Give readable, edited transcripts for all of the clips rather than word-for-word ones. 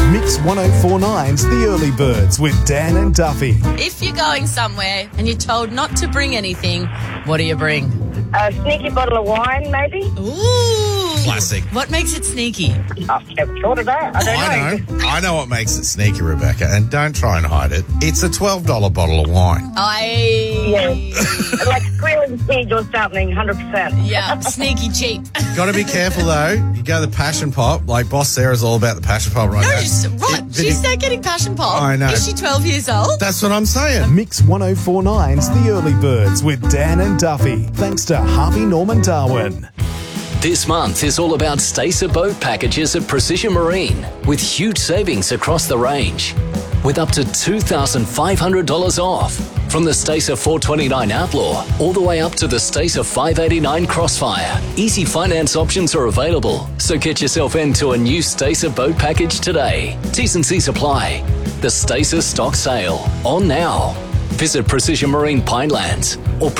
Mix 1049's The Early Birds with Dan and Duffy. If you're going somewhere and you're told not to bring anything, what do you bring? A sneaky bottle of wine, maybe. Ooh. Classic. What makes it sneaky? I've never thought of that. I don't know. I know what makes it sneaky, Rebecca, and don't try and hide it. It's a $12 bottle of wine. Yeah. Like squealing pig or something, 100%. Yeah, sneaky cheap. Got to be careful, though. You go the passion pop, like Boss Sarah's all about the passion pop right now. She's not getting passion pop. I know. Is she 12 years old? That's what I'm saying. Mix 1049's The Early Birds with Dan and Duffy. Thanks to Harvey Norman Darwin. This month is all about Stacer boat packages at Precision Marine, with huge savings across the range. With up to $2,500 off. From the Stacer 429 Outlaw all the way up to the Stacer 589 Crossfire. Easy finance options are available, so get yourself into a new Stacer boat package today. T's and C's apply. The Stacer stock sale, on now. Visit Precision Marine Pinelands or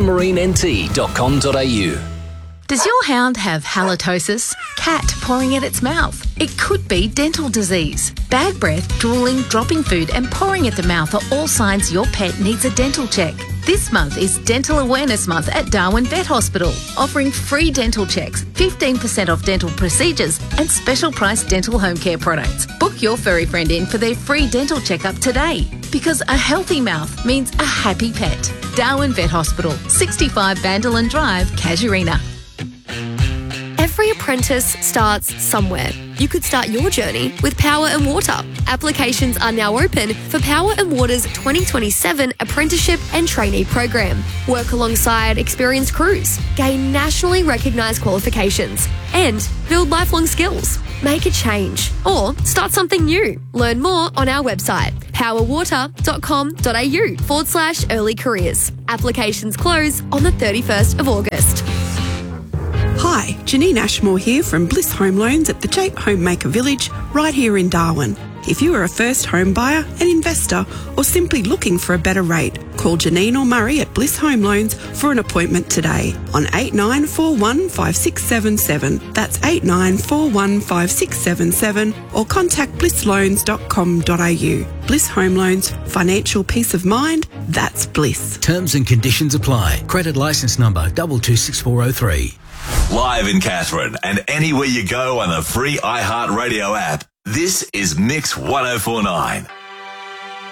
precisionmarinent.com.au. Does your hound have halitosis? Cat pouring at its mouth? It could be dental disease. Bad breath, drooling, dropping food and pouring at the mouth are all signs your pet needs a dental check. This month is Dental Awareness Month at Darwin Vet Hospital, offering free dental checks, 15% off dental procedures and special price dental home care products. Book your furry friend in for their free dental checkup today, because a healthy mouth means a happy pet. Darwin Vet Hospital, 65 Vanderland Drive, Casuarina. Every apprentice starts somewhere. You could start your journey with Power and Water. Applications are now open for Power and Water's 2027 Apprenticeship and Trainee Program. Work alongside experienced crews, gain nationally recognised qualifications, and build lifelong skills. Make a change or start something new. Learn more on our website, powerwater.com.au/early careers. Applications close on the 31st of August. Hi, Janine Ashmore here from Bliss Home Loans at the Jape Homemaker Village, right here in Darwin. If you are a first home buyer, an investor, or simply looking for a better rate, call Janine or Murray at Bliss Home Loans for an appointment today on 89415677. That's 89415677, or contact blissloans.com.au. Bliss Home Loans, financial peace of mind, that's bliss. Terms and conditions apply. Credit licence number 226403. Live in Katherine and anywhere you go on the free iHeartRadio app, this is Mix 1049.